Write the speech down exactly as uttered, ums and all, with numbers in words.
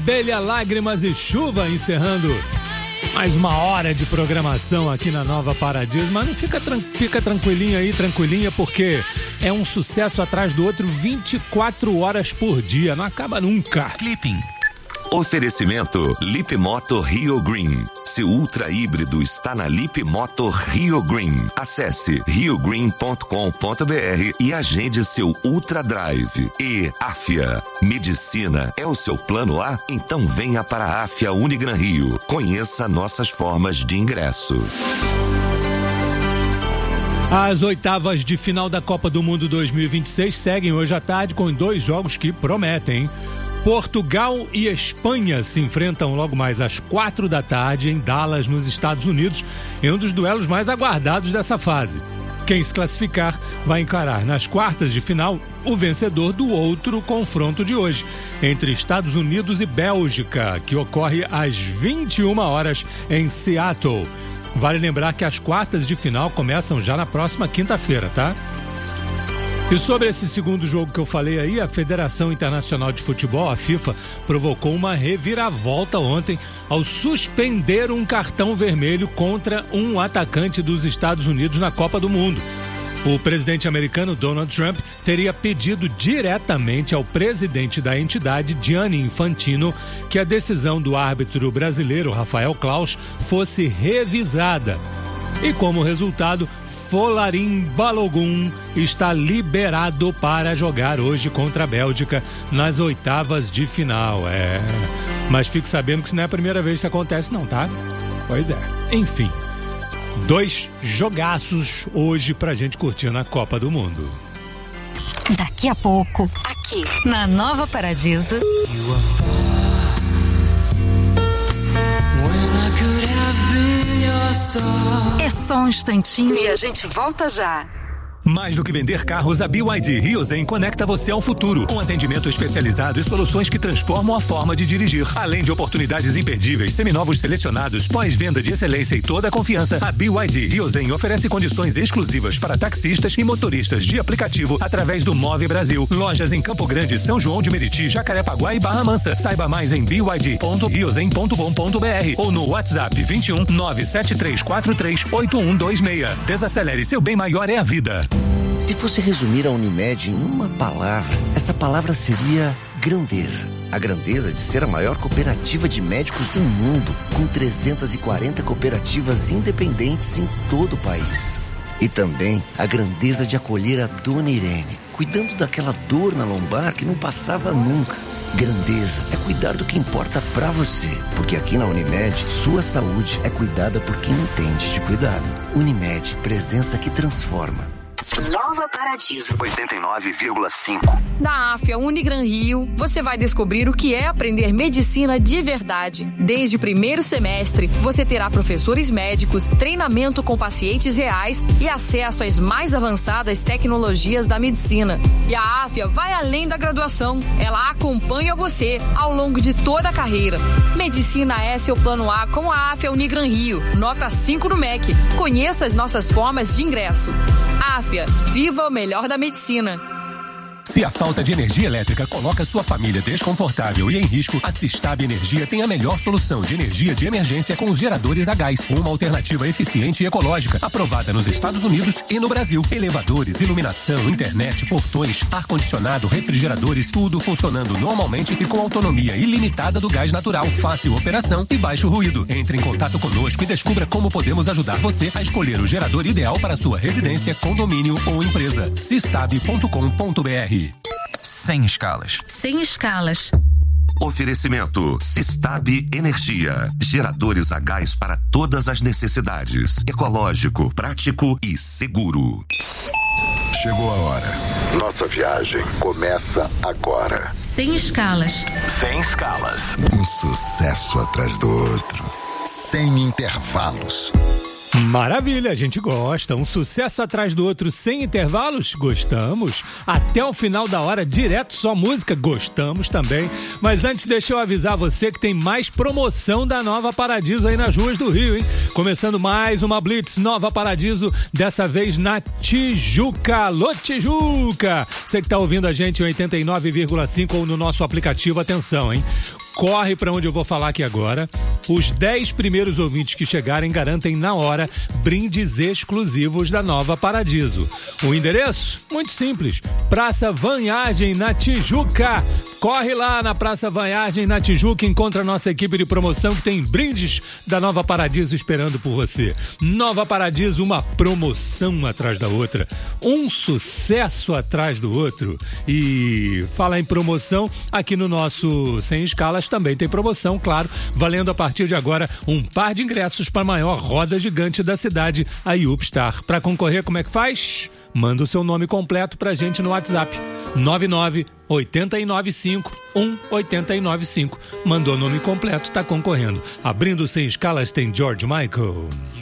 Abelha, Lágrimas e Chuva, encerrando mais uma hora de programação aqui na Nova Paradiso. Mas não fica, tran- fica tranquilinho aí, tranquilinha, porque é um sucesso atrás do outro vinte e quatro horas por dia, não acaba nunca. Clipping. Oferecimento Lip Moto Rio Green. Seu ultra híbrido está na Lip Moto Rio Green. Acesse rio green ponto com ponto b r e agende seu Ultra Drive. E Afia. Medicina é o seu plano A? Então venha para a Afia Unigran Rio. Conheça nossas formas de ingresso. As oitavas de final da Copa do Mundo dois mil e vinte e seis seguem hoje à tarde com dois jogos que prometem. Portugal e Espanha se enfrentam logo mais às quatro da tarde em Dallas, nos Estados Unidos, em um dos duelos mais aguardados dessa fase. Quem se classificar vai encarar nas quartas de final o vencedor do outro confronto de hoje, entre Estados Unidos e Bélgica, que ocorre às vinte e uma horas em Seattle. Vale lembrar que as quartas de final começam já na próxima quinta-feira, tá? E sobre esse segundo jogo que eu falei aí, a Federação Internacional de Futebol, a FIFA, provocou uma reviravolta ontem ao suspender um cartão vermelho contra um atacante dos Estados Unidos na Copa do Mundo. O presidente americano Donald Trump teria pedido diretamente ao presidente da entidade, Gianni Infantino, que a decisão do árbitro brasileiro Rafael Claus fosse revisada. E como resultado, Folarin Balogun está liberado para jogar hoje contra a Bélgica nas oitavas de final. É, mas fique sabendo que isso não é a primeira vez que isso acontece não, tá? Pois é. Enfim, dois jogaços hoje pra gente curtir na Copa do Mundo. Daqui a pouco, aqui na Nova Paradiso. É só um instantinho e a gente volta já. Mais do que vender carros, a B Y D Rio Zen conecta você ao futuro. Com atendimento especializado e soluções que transformam a forma de dirigir. Além de oportunidades imperdíveis, seminovos selecionados, pós-venda de excelência e toda a confiança, a B Y D Rio Zen oferece condições exclusivas para taxistas e motoristas de aplicativo através do Move Brasil. Lojas em Campo Grande, São João de Meriti, Jacarepaguá e Barra Mansa. Saiba mais em b y d ponto rio zen ponto com ponto b r ou no WhatsApp vinte e um, nove sete três quatro três, oito um dois seis. Desacelere, seu bem maior é a vida. Se fosse resumir a Unimed em uma palavra, essa palavra seria grandeza. A grandeza de ser a maior cooperativa de médicos do mundo, com trezentas e quarenta cooperativas independentes em todo o país. E também a grandeza de acolher a Dona Irene, cuidando daquela dor na lombar que não passava nunca. Grandeza é cuidar do que importa pra você, porque aqui na Unimed, sua saúde é cuidada por quem entende de cuidado. Unimed, presença que transforma. Nova Paradiso oitenta e nove vírgula cinco. Da Afia Unigran Rio, você vai descobrir o que é aprender medicina de verdade. Desde o primeiro semestre, você terá professores médicos, treinamento com pacientes reais e acesso às mais avançadas tecnologias da medicina. E a Afia vai além da graduação. Ela acompanha você ao longo de toda a carreira. Medicina é seu plano A com a Afia Unigran Rio. Nota cinco no M E C. Conheça as nossas formas de ingresso. Afia, viva o melhor da medicina. Se a falta de energia elétrica coloca sua família desconfortável e em risco, a Sistab Energia tem a melhor solução de energia de emergência com os geradores a gás. Uma alternativa eficiente e ecológica, aprovada nos Estados Unidos e no Brasil. Elevadores, iluminação, internet, portões, ar-condicionado, refrigeradores, tudo funcionando normalmente e com autonomia ilimitada do gás natural. Fácil operação e baixo ruído. Entre em contato conosco e descubra como podemos ajudar você a escolher o gerador ideal para sua residência, condomínio ou empresa. sistab ponto com ponto b r. Sem escalas. Sem escalas. Oferecimento Sistab Energia. Geradores a gás para todas as necessidades. Ecológico, prático e seguro. Chegou a hora. Nossa viagem começa agora. Sem escalas. Sem escalas. Um sucesso atrás do outro. Sem intervalos. Maravilha, a gente gosta. Um sucesso atrás do outro sem intervalos? Gostamos. Até o final da hora, direto só música? Gostamos também. Mas antes, deixa eu avisar você que tem mais promoção da Nova Paradiso aí nas ruas do Rio, hein? Começando mais uma Blitz Nova Paradiso, dessa vez na Tijuca. Alô, Tijuca! Você que tá ouvindo a gente em oitenta e nove vírgula cinco ou no nosso aplicativo, atenção, hein? corre para onde eu vou falar aqui agora. Os dez primeiros ouvintes que chegarem garantem na hora brindes exclusivos da Nova Paradiso. O endereço? Muito simples. Praça Vanhagem, na Tijuca. Corre lá na Praça Vanhagem, na Tijuca, encontra a nossa equipe de promoção que tem brindes da Nova Paradiso esperando por você. Nova Paradiso, uma promoção atrás da outra, um sucesso atrás do outro. E fala em promoção, aqui no nosso Sem Escalas também tem promoção, claro, valendo a partir de agora um par de ingressos para a maior roda gigante da cidade, a Upstar. Para concorrer, como é que faz? Manda o seu nome completo pra gente no WhatsApp nove nove oito nove cinco um oito nove cinco. Mandou o nome completo, tá concorrendo. Abrindo Sem Escalas tem George Michael.